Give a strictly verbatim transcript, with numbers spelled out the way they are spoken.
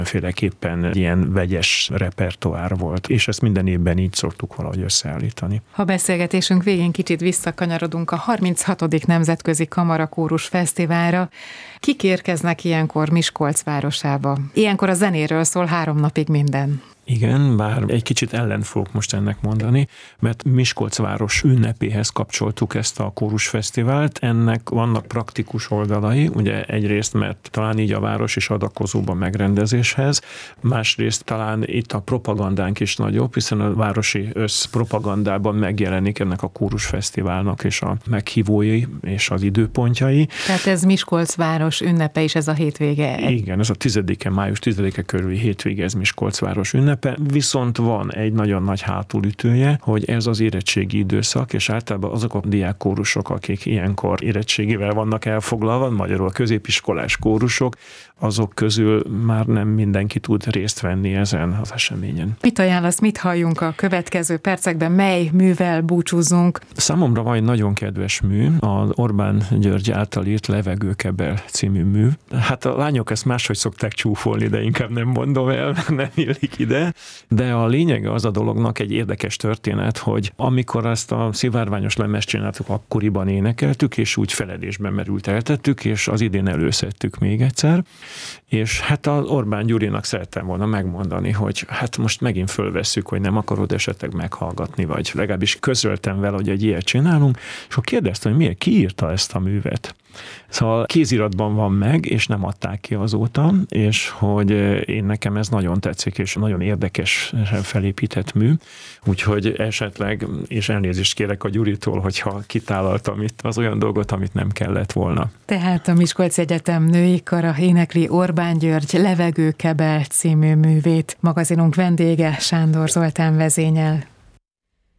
féleképpen ilyen vegyes repertoár volt, és ezt minden évben így szoktuk valahogy összeállítani. Ha beszélgetésünk végén kicsit visszakanyarodunk a harminchatodik Nemzetközi Kamarakórus Fesztiválra. Kik érkeznek ilyenkor Miskolc városába? Ilyenkor a zenéről szól három napig minden. Igen, bár egy kicsit ellen fogok most ennek mondani, mert Miskolc város ünnepéhez kapcsoltuk ezt a kórusfesztivált. Ennek vannak praktikus oldalai, ugye egyrészt, mert talán így a város is adakozóbb a megrendezéshez, másrészt talán itt a propagandánk is nagyobb, hiszen a városi összpropagandában megjelenik ennek a kórusfesztiválnak és a meghívói és az időpontjai. Tehát ez Miskolc város ünnepe is, ez a hétvége. Igen, ez a tizedike, május tizedike körüli hétvége, ez Miskolc város ünnepe. Viszont van egy nagyon nagy hátulütője, hogy ez az érettségi időszak, és általában azok a diákkórusok, akik ilyenkor érettségivel vannak elfoglalva, magyarul a középiskolás kórusok, azok közül már nem mindenki tud részt venni ezen az eseményen. Mit ajánlasz, mit halljunk a következő percekben, mely művel búcsúzzunk? Számomra van egy nagyon kedves mű, az Orbán György által írt Levegőkebel című mű. Hát a lányok ezt máshogy szokták csúfolni, de inkább nem mondom el, nem illik ide. De a lényege az a dolognak egy érdekes történet, hogy amikor ezt a szivárványos lemezt csináltuk, akkoriban énekeltük, és úgy feledésben merült eltettük, és az idén előszedtük még egyszer. És hát az Orbán Gyurinak szerettem volna megmondani, hogy hát most megint fölvesszük, hogy nem akarod esetleg meghallgatni, vagy legalábbis közöltem vele, hogy egy ilyet csinálunk, és akkor kérdeztem, hogy miért, ki írta ezt a művet. Szóval kéziratban van meg, és nem adták ki azóta, és hogy én nekem ez nagyon tetszik, és nagyon érdekes felépített mű, úgyhogy esetleg, és elnézést kérek a Gyuritól, hogyha kitálaltam itt az olyan dolgot, amit nem kellett volna. Tehát a Miskolci Egyetem női kara énekli Orbán György Levegőkebel című művét. Magazinunk vendége Sándor Zoltán vezényel.